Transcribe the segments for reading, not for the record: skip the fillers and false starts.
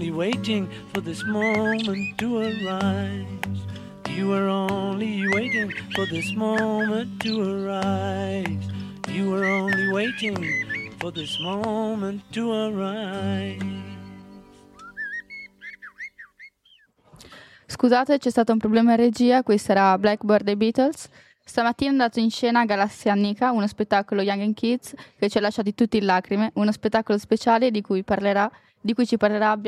only waiting for this moment to arise. You were only waiting for this moment to arise. You were only waiting for this moment to arise. Scusate, c'è stato un problema in regia, questa era Blackbird dei Beatles. Stamattina è andato in scena Galassia Annica, uno spettacolo Young and Kids che ci ha lasciati tutti in lacrime, uno spettacolo speciale di cui ci parlerà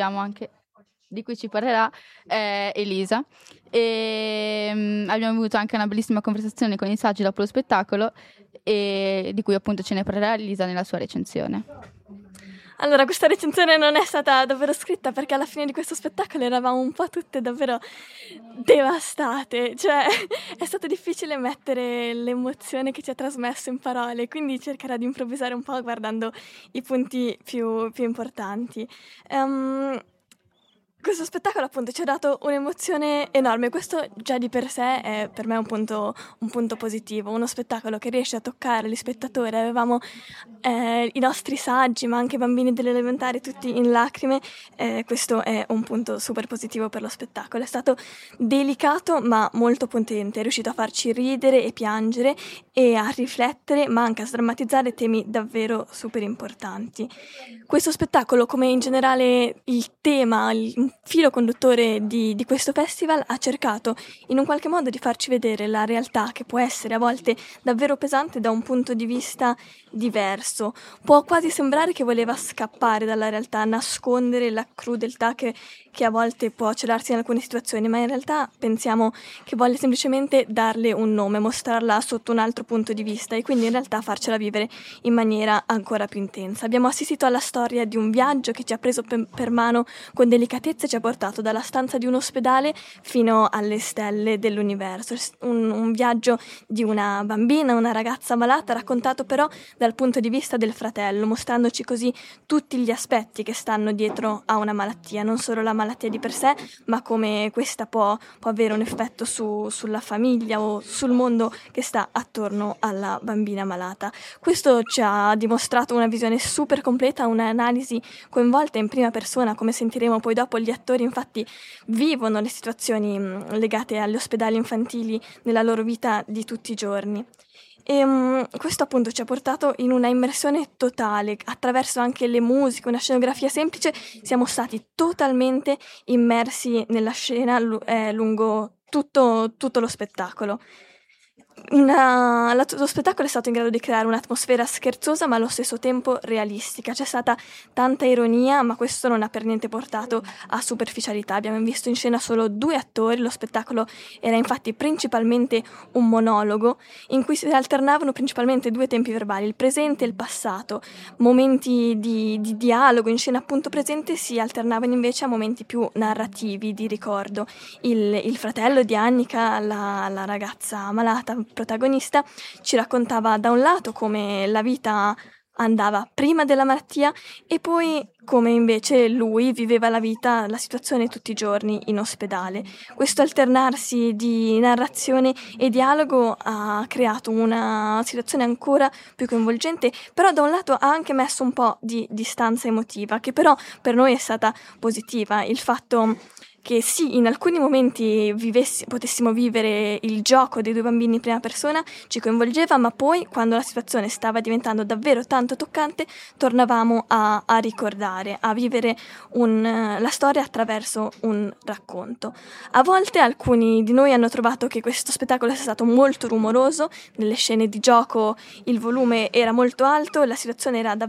Elisa. E abbiamo avuto anche una bellissima conversazione con i saggi dopo lo spettacolo e di cui appunto ce ne parlerà Elisa nella sua recensione. Allora, questa recensione non è stata davvero scritta perché alla fine di questo spettacolo eravamo un po' tutte davvero devastate, cioè è stato difficile mettere l'emozione che ci ha trasmesso in parole, quindi cercherò di improvvisare un po' guardando i punti più importanti. Questo spettacolo appunto ci ha dato un'emozione enorme, questo già di per sé è per me un punto positivo, uno spettacolo che riesce a toccare gli spettatori. Avevamo i nostri saggi ma anche i bambini delle elementari tutti in lacrime, questo è un punto super positivo per lo spettacolo. È stato delicato ma molto potente, è riuscito a farci ridere e piangere e a riflettere ma anche a sdrammatizzare temi davvero super importanti. Questo spettacolo, come in generale il tema, il filo conduttore di questo festival, ha cercato in un qualche modo di farci vedere la realtà, che può essere a volte davvero pesante da un punto di vista diverso. Può quasi sembrare che voleva scappare dalla realtà, nascondere la crudeltà che a volte può celarsi in alcune situazioni, ma in realtà pensiamo che voglia semplicemente darle un nome, mostrarla sotto un altro punto di vista e quindi in realtà farcela vivere in maniera ancora più intensa. Abbiamo assistito alla storia di un viaggio che ci ha preso per mano con delicatezza e ci ha portato dalla stanza di un ospedale fino alle stelle dell'universo. Un viaggio di una bambina, una ragazza malata, raccontato però dal punto di vista del fratello, mostrandoci così tutti gli aspetti che stanno dietro a una malattia, non solo la malattia di per sé, ma come questa può avere un effetto sulla famiglia o sul mondo che sta attorno alla bambina malata. Questo ci ha dimostrato una visione super completa, un'analisi coinvolta in prima persona, come sentiremo poi dopo. Gli attori infatti vivono le situazioni legate agli ospedali infantili nella loro vita di tutti i giorni. E questo appunto ci ha portato in una immersione totale, attraverso anche le musiche, una scenografia semplice. Siamo stati totalmente immersi nella scena lungo tutto lo spettacolo. Lo spettacolo è stato in grado di creare un'atmosfera scherzosa ma allo stesso tempo realistica. C'è stata tanta ironia, ma questo non ha per niente portato a superficialità. Abbiamo visto in scena solo 2 attori, lo spettacolo era infatti principalmente un monologo in cui si alternavano principalmente 2 tempi verbali, il presente e il passato. Momenti di dialogo in scena appunto presente si alternavano invece a momenti più narrativi, di ricordo. Il fratello di Annika, la ragazza malata protagonista, ci raccontava da un lato come la vita andava prima della malattia e poi come invece lui viveva la situazione tutti i giorni in ospedale. Questo alternarsi di narrazione e dialogo ha creato una situazione ancora più coinvolgente, però da un lato ha anche messo un po' di distanza emotiva, che però per noi è stata positiva. Il fatto che sì, in alcuni momenti potessimo vivere il gioco dei 2 bambini in prima persona ci coinvolgeva, ma poi quando la situazione stava diventando davvero tanto toccante tornavamo a ricordare, a vivere la storia attraverso un racconto. A volte alcuni di noi hanno trovato che questo spettacolo sia stato molto rumoroso, nelle scene di gioco il volume era molto alto, la situazione era